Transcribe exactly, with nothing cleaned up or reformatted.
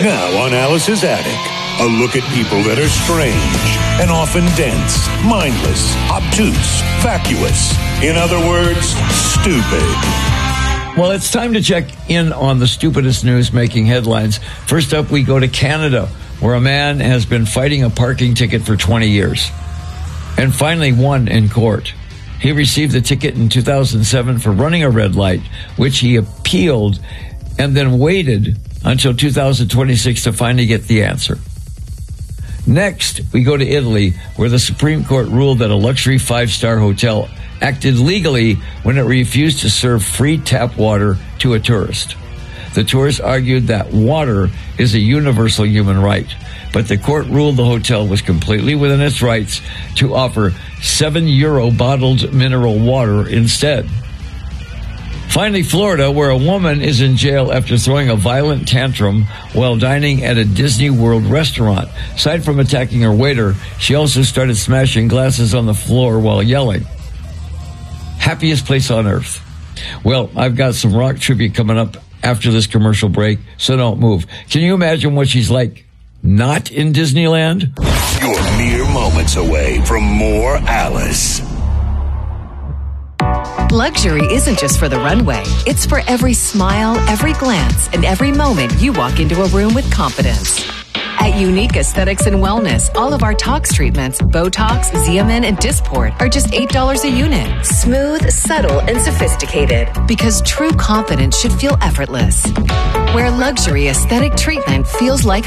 Now on Alice's Attic, a look at people that are strange and often dense, mindless, obtuse, vacuous. In other words, stupid. Well, it's time to check in on the stupidest news making headlines. First up, we go to Canada, where a man has been fighting a parking ticket for twenty years and finally won in court. He received the ticket in two thousand seven for running a red light, which he appealed and then waited until two thousand twenty-six to finally get the answer. Next, we go to Italy, where the Supreme Court ruled that a luxury five-star hotel acted legally when it refused to serve free tap water to a tourist. The tourist argued that water is a universal human right, but the court ruled the hotel was completely within its rights to offer seven euro bottled mineral water instead. Finally, Florida, where a woman is in jail after throwing a violent tantrum while dining at a Disney World restaurant. Aside from attacking her waiter, she also started smashing glasses on the floor while yelling. Happiest place on earth. Well, I've got some rock tribute coming up after this commercial break, so don't move. Can you imagine what she's like not in Disneyland? You're mere moments away from more Alice. Luxury isn't just for the runway. It's for every smile, every glance, and every moment you walk into a room with confidence. At Unique Aesthetics and Wellness, all of our tox treatments, Botox, Xeomin, and Dysport are just eight dollars a unit. Smooth, subtle, and sophisticated. Because true confidence should feel effortless. Where luxury aesthetic treatment feels like